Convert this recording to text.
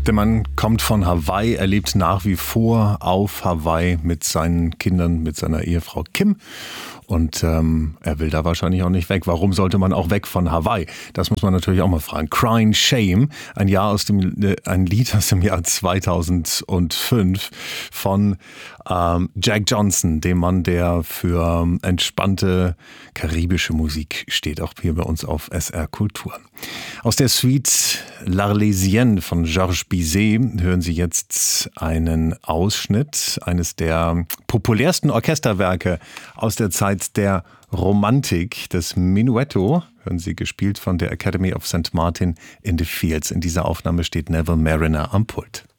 Der Mann kommt von Hawaii, er lebt nach wie vor auf Hawaii mit seinen Kindern, mit seiner Ehefrau Kim. Und er will da wahrscheinlich auch nicht weg. Warum sollte man auch weg von Hawaii? Das muss man natürlich auch mal fragen. Crying Shame, ein Lied aus dem Jahr 2005 von Jack Johnson, dem Mann, der für entspannte karibische Musik steht, auch hier bei uns auf SR Kultur. Aus der Suite L'Arlésienne von Georges Bizet hören Sie jetzt einen Ausschnitt eines der populärsten Orchesterwerke aus der Zeit der Romantik, das Menuetto, hören Sie, gespielt von der Academy of St. Martin in the Fields. In dieser Aufnahme steht Neville Marriner am Pult.